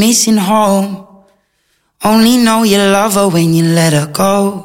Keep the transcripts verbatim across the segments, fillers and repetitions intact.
missing home. Only know you love her when you let her go.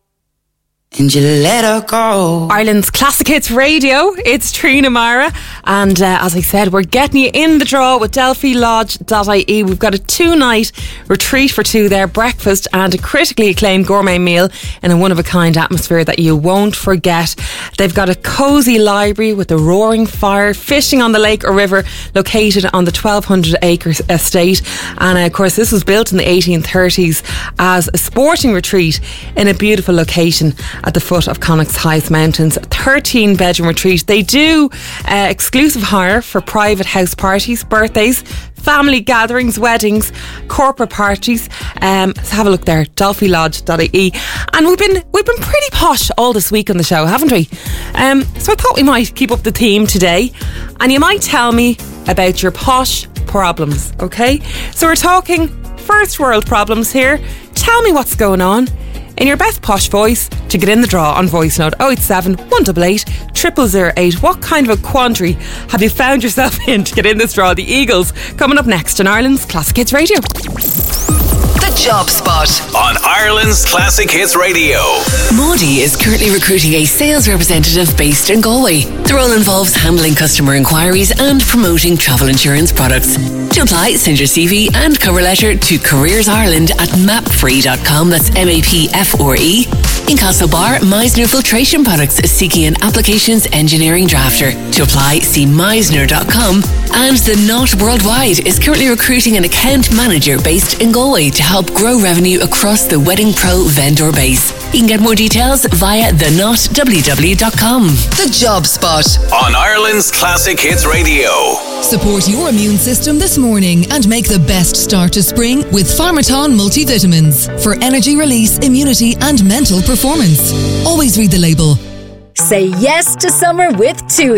And you let her go. Ireland's Classic Hits Radio. It's Trina Mara. And uh, as I said, we're getting you in the draw with Delphi Lodge dot I E. We've got a two-night retreat for two there, breakfast and a critically acclaimed gourmet meal in a one-of-a-kind atmosphere that you won't forget. They've got a cosy library with a roaring fire, fishing on the lake or river, located on the twelve hundred acre estate. And uh, of course, this was built in the eighteen thirties as a sporting retreat in a beautiful location at the foot of Connacht's highest mountains. thirteen bedroom retreat. They do uh, exclusive hire for private house parties, birthdays, family gatherings, weddings, corporate parties. Um, so have a look there, Delphi Lodge dot I E. And we've been we've been pretty posh all this week on the show, haven't we? Um, so I thought we might keep up the theme today, and you might tell me about your posh problems, okay? So we're talking first world problems here. Tell me what's going on in your best posh voice to get in the draw on voice note oh eight seven, one eight eight, zero zero zero eight. What kind of a quandary have you found yourself in to get in this draw? The Eagles coming up next on Ireland's Classic Hits Radio. The Job Spot on Ireland's Classic Hits Radio. Maudie is currently recruiting a sales representative based in Galway. The role involves handling customer inquiries and promoting travel insurance products. To apply, send your C V and cover letter to careers ireland at mapfree dot com. That's M A P F R E. In Castlebar, Meisner Filtration Products is seeking an applications engineering drafter. To apply, see meisner dot com. And The Knot Worldwide is currently recruiting an account manager based in Galway to help grow revenue across the Wedding Pro vendor base. You can get more details via the knot w w w dot com. The Job Spot on Ireland's Classic Hits Radio. Support your immune system this morning and make the best start to spring with Pharmaton multivitamins for energy release, immunity and mental performance. Always read the label. Say yes to summer with TUI.